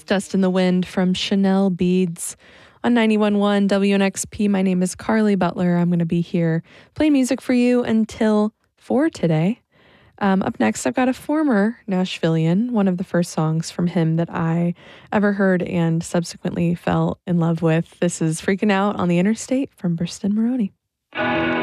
Dust in the Wind from Chanel Beads on 91.1 WNXP. My name is Carly Butler. I'm going to be here playing music for you until 4 today. Up next, I've got a former Nashvilleian, one of the first songs from him that I ever heard and subsequently fell in love with. This is Freaking Out on the Interstate from Burston Maroney.